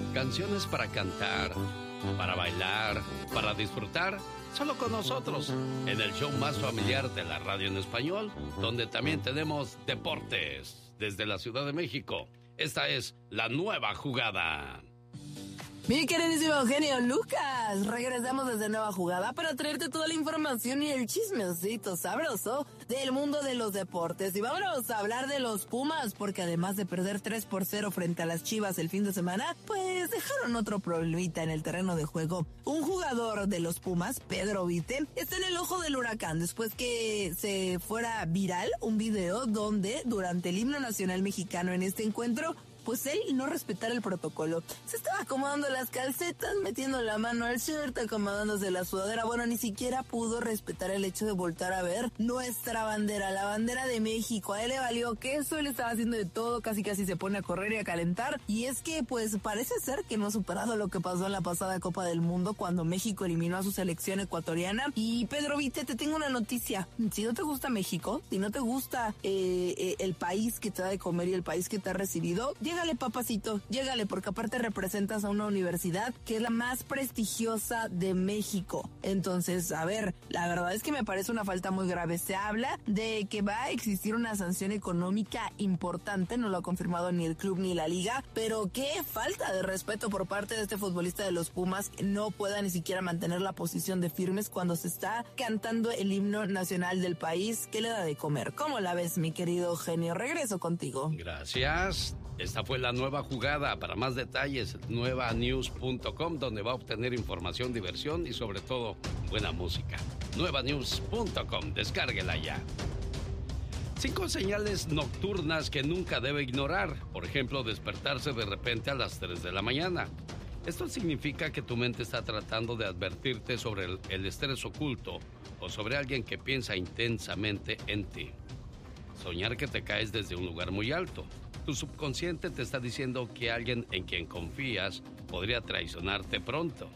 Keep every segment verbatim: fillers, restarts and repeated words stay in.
Canciones para cantar, para bailar, para disfrutar, solo con nosotros, en el show más familiar de la radio en español, donde también tenemos deportes. Desde la Ciudad de México, esta es La Nueva Jugada. Mi queridísimo genio Lucas, regresamos desde Nueva Jugada para traerte toda la información y el chismecito sabroso del mundo de los deportes. Y vámonos a hablar de los Pumas, porque además de perder tres por cero frente a las Chivas el fin de semana, pues dejaron otro problemita en el terreno de juego. Un jugador de los Pumas, Pedro Vite, está en el ojo del huracán después que se fuera viral un video donde durante el himno nacional mexicano en este encuentro, pues él no respetara el protocolo. Se estaba acomodando las calcetas, metiendo la mano al shirt, acomodándose la sudadera. Bueno, ni siquiera pudo respetar el hecho de voltar a ver nuestra bandera, la bandera de México. A él le valió queso, él estaba haciendo de todo, casi casi se pone a correr y a calentar. Y es que, pues, parece ser que no ha superado lo que pasó en la pasada Copa del Mundo cuando México eliminó a su selección ecuatoriana. Y Pedro Vite, te tengo una noticia. Si no te gusta México, si no te gusta eh, eh, el país que te da de comer y el país que te ha recibido, llégale, papacito, llégale, porque aparte representas a una universidad que es la más prestigiosa de México. Entonces, a ver, la verdad es que me parece una falta muy grave. Se habla de que va a existir una sanción económica importante, no lo ha confirmado ni el club ni la liga, pero qué falta de respeto por parte de este futbolista de los Pumas, que no pueda ni siquiera mantener la posición de firmes cuando se está cantando el himno nacional del país. ¿Qué le da de comer? ¿Cómo la ves, mi querido genio? Regreso contigo. Gracias. Esta fue La Nueva Jugada. Para más detalles, nueva news punto com, donde va a obtener información, diversión y sobre todo buena música. nueva news punto com, descárguela ya. Cinco señales nocturnas que nunca debe ignorar. Por ejemplo, despertarse de repente a las tres de la mañana. Esto significa que tu mente está tratando de advertirte sobre el, el estrés oculto o sobre alguien que piensa intensamente en ti. Soñar que te caes desde un lugar muy alto. Tu subconsciente te está diciendo que alguien en quien confías podría traicionarte pronto.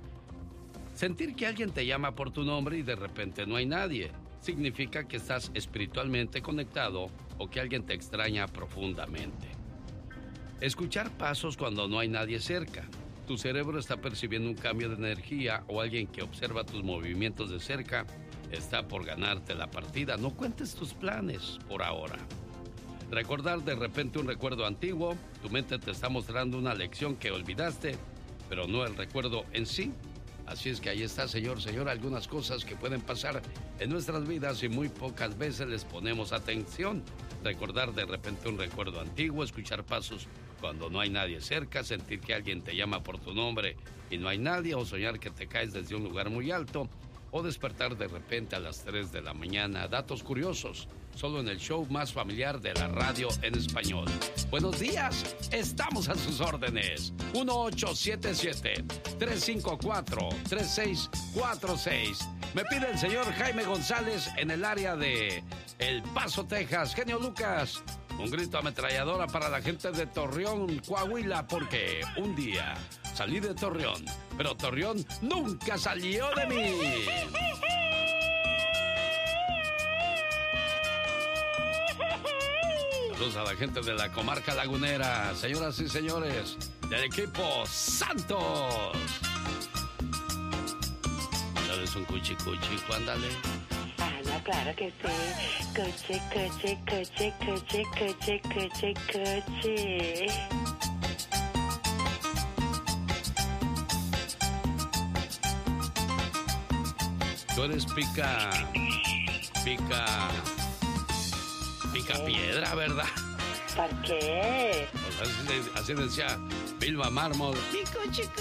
Sentir que alguien te llama por tu nombre y de repente no hay nadie. Significa que estás espiritualmente conectado o que alguien te extraña profundamente. Escuchar pasos cuando no hay nadie cerca. Tu cerebro está percibiendo un cambio de energía o alguien que observa tus movimientos de cerca está por ganarte la partida. No cuentes tus planes por ahora. Recordar de repente un recuerdo antiguo. Tu mente te está mostrando una lección que olvidaste, pero no el recuerdo en sí. Así es que ahí está, señor, señora, algunas cosas que pueden pasar en nuestras vidas y muy pocas veces les ponemos atención. Recordar de repente un recuerdo antiguo, escuchar pasos cuando no hay nadie cerca, sentir que alguien te llama por tu nombre y no hay nadie, o soñar que te caes desde un lugar muy alto, o despertar de repente a las tres de la mañana. Datos curiosos, solo en el show más familiar de la radio en español. Buenos días, estamos a sus órdenes. uno ocho siete siete, tres cinco cuatro, tres seis cuatro seis. Me pide el señor Jaime González en el área de El Paso, Texas. Genio Lucas, un grito ametralladora para la gente de Torreón, Coahuila, porque un día salí de Torreón, pero Torreón nunca salió de mí. Saludos a la gente de la comarca lagunera, señoras y señores, del equipo Santos. Ándales un cuchi cuchi, ándale. Ah, no, claro que sí. Coche, coche, coche, coche, coche, coche, coche. Tú eres pica... Pica... Pica piedra, ¿verdad? ¿Por qué? Pues así, así decía Vilma Mármol. Chico, chico,